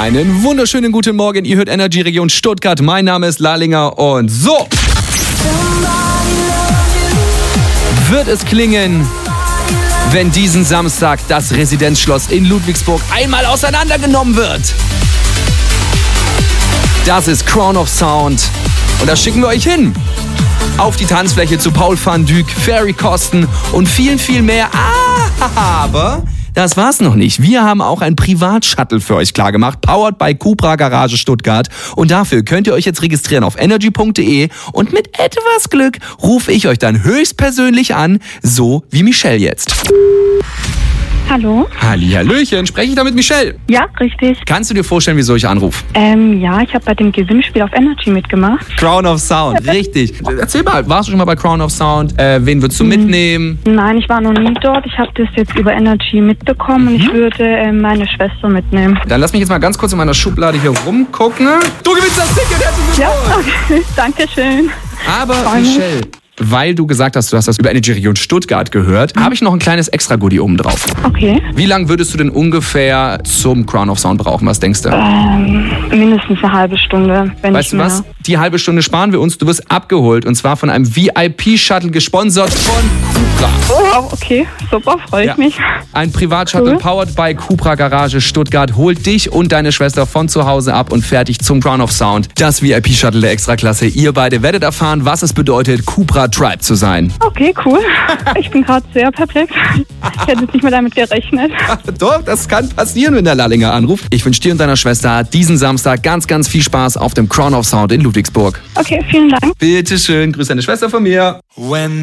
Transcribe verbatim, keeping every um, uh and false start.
Einen wunderschönen guten Morgen. Ihr hört Energy Region Stuttgart. Mein Name ist Lalinger und so wird es klingen, wenn diesen Samstag das Residenzschloss in Ludwigsburg einmal auseinandergenommen wird. Das ist Crown of Sound und da schicken wir euch hin. Auf die Tanzfläche zu Paul van Dyk, Ferry Kosten und viel, viel mehr. Aber das war's noch nicht. Wir haben auch ein Privatshuttle für euch klargemacht, powered by Cupra Garage Stuttgart. Und dafür könnt ihr euch jetzt registrieren auf energy punkt de und mit etwas Glück rufe ich euch dann höchstpersönlich an, so wie Michelle jetzt. Hallo? Hallihallöchen, spreche ich da mit Michelle? Ja, richtig. Kannst du dir vorstellen, wieso ich anrufe? Ähm, ja, ich habe bei dem Gewinnspiel auf Energy mitgemacht. Crown of Sound, richtig. Erzähl mal, warst du schon mal bei Crown of Sound? Äh, wen würdest du mitnehmen? Nein, ich war noch nie dort. Ich habe das jetzt über Energy mitbekommen und ich würde äh, meine Schwester mitnehmen. Dann lass mich jetzt mal ganz kurz in meiner Schublade hier rumgucken. Du gewinnst das Ticket, herzlich Ja, willkommen! okay. Dankeschön. Aber Freue mich. Michelle, weil du gesagt hast, du hast das über Energy Region Stuttgart gehört, habe ich noch ein kleines Extra-Goodie oben drauf. Okay. Wie lange würdest du denn ungefähr zum Crown of Sound brauchen? Was denkst du? Ähm, mindestens eine halbe Stunde, wenn Weißt nicht du mehr. was? Die halbe Stunde sparen wir uns. Du wirst abgeholt und zwar von einem V I P-Shuttle gesponsert von Cupra. Oh, okay. Super, freue ich Ja. mich. Ein Privatshuttle Cool. powered by Cupra Garage Stuttgart holt dich und deine Schwester von zu Hause ab und fährt dich zum Crown of Sound. Das V I P-Shuttle der Extraklasse. Ihr beide werdet erfahren, was es bedeutet, Cupra Tribe zu sein. Okay, cool. Ich bin gerade sehr perplex. Ich hätte jetzt nicht mehr damit gerechnet. Doch, das kann passieren, wenn der Lallinger anruft. Ich wünsche dir und deiner Schwester diesen Samstag ganz, ganz viel Spaß auf dem Crown of Sound in Ludwigsburg. Okay, vielen Dank. Bitte schön, grüß deine Schwester von mir. When